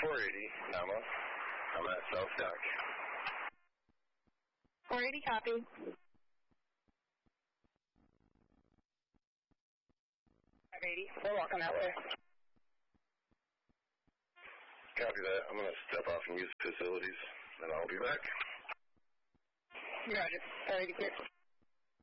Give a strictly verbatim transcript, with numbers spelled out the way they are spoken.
four eighty, Nama. I'm at South Dock. four eighty, copy. five eighty, we're walking that way. Copy that. I'm going to step off and use facilities, and I'll be back. Roger. four eighty, clear.